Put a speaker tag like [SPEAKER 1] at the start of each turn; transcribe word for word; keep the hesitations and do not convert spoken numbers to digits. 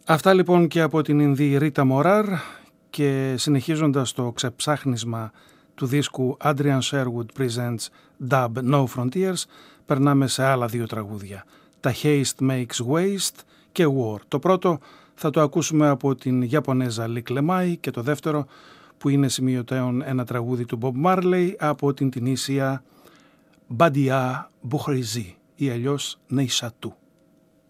[SPEAKER 1] Αυτά λοιπόν και από την Ινδή Ρίτα Μοράρ, και συνεχίζοντας το ξεψάχνισμα του δίσκου Adrian Sherwood Presents Dub No Frontiers, περνάμε σε άλλα δύο τραγούδια, τα Haste Makes Waste και War. Το πρώτο θα το ακούσουμε από την Ιαπωνέζα Lick Lemay και το δεύτερο, που είναι σημειωτέων ένα τραγούδι του Bob Marley, από την Τινήσια Badia Boukhrizi ή αλλιώς Neishatou.